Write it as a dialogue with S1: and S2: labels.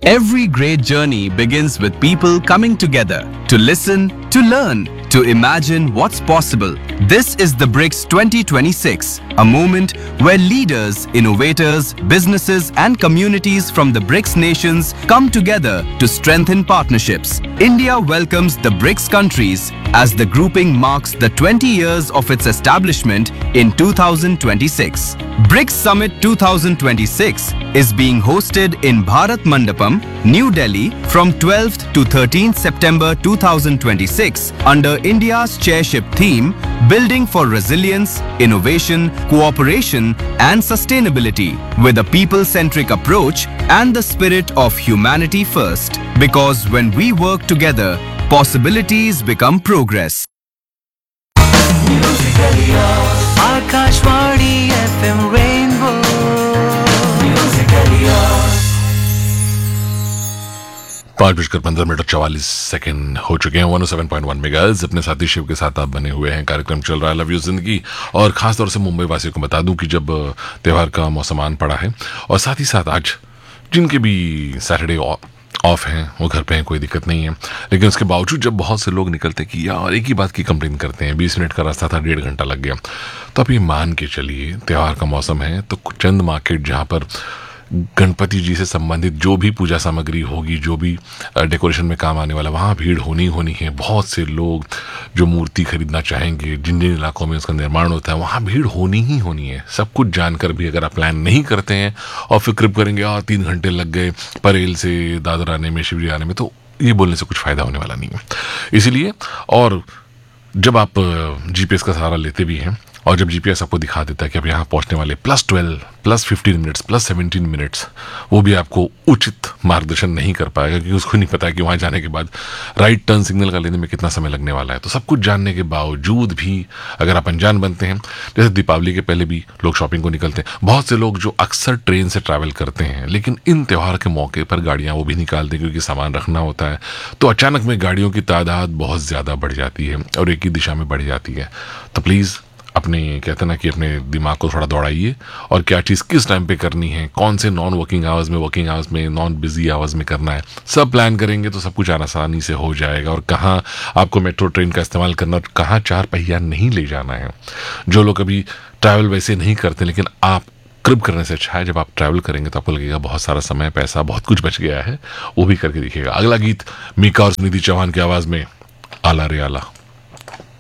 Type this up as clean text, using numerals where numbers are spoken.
S1: Every great journey begins with people coming together to listen, to learn, to imagine what's possible. This is the BRICS 2026, a moment where leaders, innovators, businesses and communities from the BRICS nations come together to strengthen partnerships. India welcomes the BRICS countries as the grouping marks the 20 years of its establishment in 2026. BRICS Summit 2026 is being hosted in Bharat Mandapam, New Delhi from 12th to 13th September 2026 under India's chairship theme Building for Resilience, Innovation, Cooperation and Sustainability with a people-centric approach and the spirit of humanity first. Because when we work together, possibilities become progress.
S2: Akashvani FM rainbow
S3: 5:15 हो चुके हैं। 107.1 megahertz अपने साथी शिव के साथ आप बने हुए हैं। कार्यक्रम चल रहा है लव यू जिंदगी, और खास तौर से मुंबई वासियों को बता दूं कि जब त्यौहार का मौसम आन पड़ा है और साथ ही साथ आज जिनके भी सैटरडे ऑफ हैं वो घर पे हैं, कोई दिक्कत नहीं है, लेकिन उसके बावजूद जब बहुत से लोग निकलते कि यार एक ही बात की कंप्लेन करते हैं 20 मिनट का रास्ता था 1.5 घंटा लग गया, तो आप ये मान के चलिए त्यौहार का मौसम है तो चंद मार्केट जहाँ पर गणपति जी से संबंधित जो भी पूजा सामग्री होगी, जो भी डेकोरेशन में काम आने वाला, वहाँ भीड़ होनी है। बहुत से लोग जो मूर्ति खरीदना चाहेंगे, जिन जिन इलाकों में उसका निर्माण होता है वहाँ भीड़ होनी है। सब कुछ जानकर भी अगर आप प्लान नहीं करते हैं और फिक्र करेंगे 3 घंटे लग गए परेल से दादर आने में, शिवजी आने में, तो ये बोलने से कुछ फ़ायदा होने वाला नहीं है। इसीलिए, और जब आप जीपीएस का सहारा लेते भी हैं और जब जीपीएस आपको दिखा देता है कि आप यहाँ पहुँचने वाले +12, +15 मिनट्स, +17 मिनट्स, वो भी आपको उचित मार्गदर्शन नहीं कर पाएगा क्योंकि उसको नहीं पता कि वहाँ जाने के बाद राइट टर्न सिग्नल का लेने में कितना समय लगने वाला है। तो सब कुछ जानने के बावजूद भी अगर आप अनजान बनते हैं, जैसे दीपावली के पहले भी लोग शॉपिंग को निकलते हैं, बहुत से लोग जो अक्सर ट्रेन से ट्रैवल करते हैं लेकिन इन त्यौहार के मौके पर गाड़ियाँ वो भी निकालते हैं क्योंकि सामान रखना होता है, तो अचानक में गाड़ियों की तादाद बहुत ज़्यादा बढ़ जाती है और एक ही दिशा में बढ़ जाती है। तो प्लीज़ अपने कहते ना कि अपने दिमाग को थोड़ा दौड़ाइए और क्या चीज़ किस टाइम पे करनी है, कौन से नॉन वर्किंग आवर्स में, वर्किंग आवर्स में, नॉन बिजी आवर्स में करना है, सब प्लान करेंगे तो सब कुछ आसानी से हो जाएगा। और कहाँ आपको मेट्रो ट्रेन का इस्तेमाल करना, कहाँ 4 पहिया नहीं ले जाना है। जो लोग अभी ट्रैवल वैसे नहीं करते, लेकिन आप क्रिब करने से अच्छा है जब आप ट्रैवल करेंगे तो आपको लगेगा बहुत सारा समय, पैसा, बहुत कुछ बच गया है, वो भी करके दिखेगा। अगला गीत मीका और निधि चौहान की आवाज़ में, आला रे आला।